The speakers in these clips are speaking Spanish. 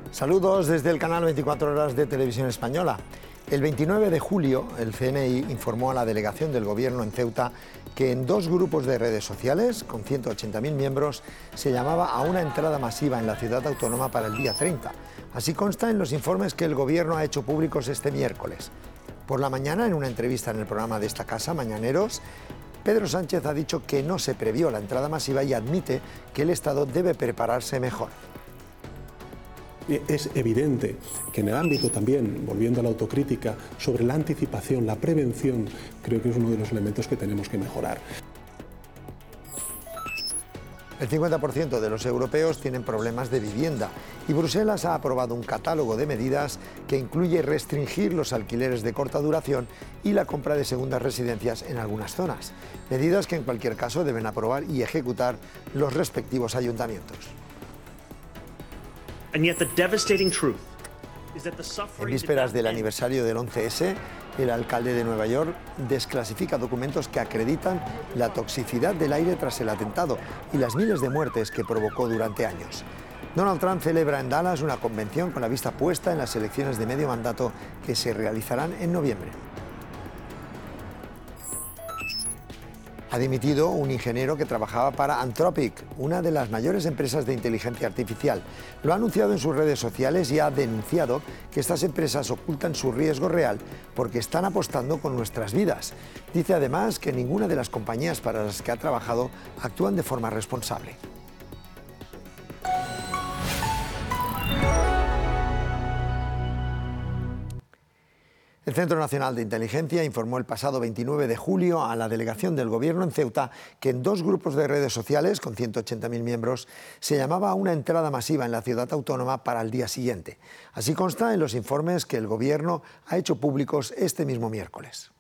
Saludos desde el canal 24 Horas de Televisión Española. El 29 de julio, el CNI informó a la delegación del Gobierno en Ceuta que en dos grupos de redes sociales, con 180.000 miembros, se llamaba a una entrada masiva en la ciudad autónoma para el día 30. Así consta en los informes que el Gobierno ha hecho públicos este miércoles. Por la mañana, en una entrevista en el programa de esta casa, Mañaneros, Pedro Sánchez ha dicho que no se previó la entrada masiva y admite que el Estado debe prepararse mejor. Es evidente que en el ámbito también, volviendo a la autocrítica, sobre la anticipación, la prevención, creo que es uno de los elementos que tenemos que mejorar. El 50% de los europeos tienen problemas de vivienda y Bruselas ha aprobado un catálogo de medidas que incluye restringir los alquileres de corta duración y la compra de segundas residencias en algunas zonas. Medidas que en cualquier caso deben aprobar y ejecutar los respectivos ayuntamientos. En vísperas del aniversario del 11S, el alcalde de Nueva York desclasifica documentos que acreditan la toxicidad del aire tras el atentado y las miles de muertes que provocó durante años. Donald Trump celebra en Dallas una convención con la vista puesta en las elecciones de medio mandato que se realizarán en noviembre. Ha dimitido un ingeniero que trabajaba para Anthropic, una de las mayores empresas de inteligencia artificial. Lo ha anunciado en sus redes sociales y ha denunciado que estas empresas ocultan su riesgo real porque están apostando con nuestras vidas. Dice además que ninguna de las compañías para las que ha trabajado actúan de forma responsable. El Centro Nacional de Inteligencia informó el pasado 29 de julio a la delegación del Gobierno en Ceuta que en dos grupos de redes sociales, con 180.000 miembros, se llamaba a una entrada masiva en la ciudad autónoma para el día siguiente. Así consta en los informes que el Gobierno ha hecho públicos este mismo miércoles.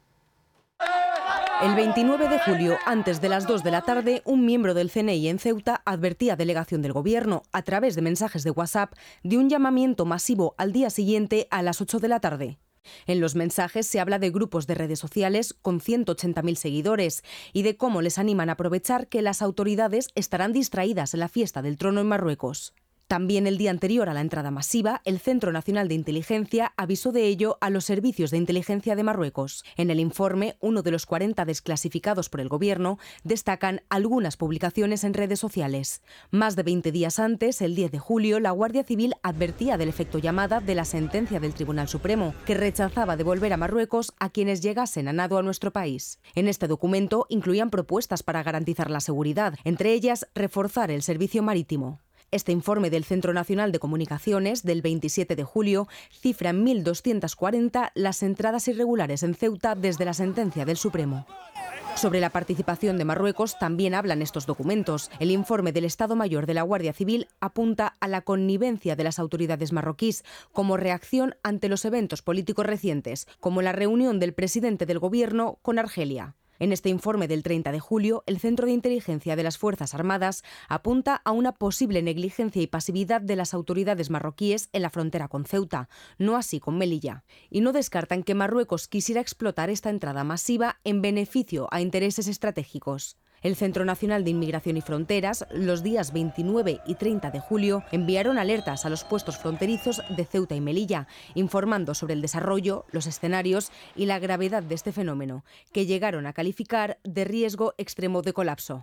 El 29 de julio, antes de las 2 de la tarde, un miembro del CNI en Ceuta advertía a delegación del Gobierno, a través de mensajes de WhatsApp, de un llamamiento masivo al día siguiente a las 8 de la tarde. En los mensajes se habla de grupos de redes sociales con 180.000 seguidores y de cómo les animan a aprovechar que las autoridades estarán distraídas en la fiesta del trono en Marruecos. También el día anterior a la entrada masiva, el Centro Nacional de Inteligencia avisó de ello a los servicios de inteligencia de Marruecos. En el informe, uno de los 40 desclasificados por el Gobierno, destacan algunas publicaciones en redes sociales. Más de 20 días antes, el 10 de julio, la Guardia Civil advertía del efecto llamada de la sentencia del Tribunal Supremo, que rechazaba devolver a Marruecos a quienes llegasen a nado a nuestro país. En este documento incluían propuestas para garantizar la seguridad, entre ellas reforzar el servicio marítimo. Este informe del Centro Nacional de Comunicaciones, del 27 de julio, cifra en 1.240 las entradas irregulares en Ceuta desde la sentencia del Supremo. Sobre la participación de Marruecos también hablan estos documentos. El informe del Estado Mayor de la Guardia Civil apunta a la connivencia de las autoridades marroquíes como reacción ante los eventos políticos recientes, como la reunión del presidente del Gobierno con Argelia. En este informe del 30 de julio, el Centro de Inteligencia de las Fuerzas Armadas apunta a una posible negligencia y pasividad de las autoridades marroquíes en la frontera con Ceuta, no así con Melilla. Y no descartan que Marruecos quisiera explotar esta entrada masiva en beneficio a intereses estratégicos. El Centro Nacional de Inmigración y Fronteras, los días 29 y 30 de julio, enviaron alertas a los puestos fronterizos de Ceuta y Melilla, informando sobre el desarrollo, los escenarios y la gravedad de este fenómeno, que llegaron a calificar de riesgo extremo de colapso.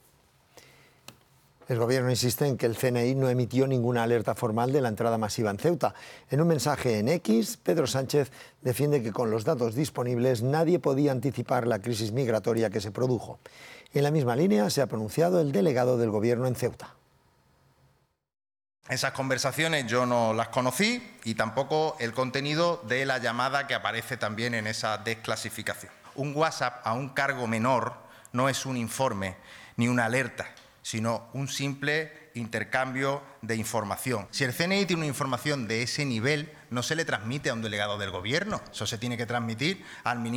El Gobierno insiste en que el CNI no emitió ninguna alerta formal de la entrada masiva en Ceuta. En un mensaje en X, Pedro Sánchez defiende que con los datos disponibles nadie podía anticipar la crisis migratoria que se produjo. En la misma línea se ha pronunciado el delegado del Gobierno en Ceuta. Esas conversaciones yo no las conocí y tampoco el contenido de la llamada que aparece también en esa desclasificación. Un WhatsApp a un cargo menor no es un informe ni una alerta, sino un simple intercambio de información. Si el CNI tiene una información de ese nivel, no se le transmite a un delegado del Gobierno, eso se tiene que transmitir al ministro.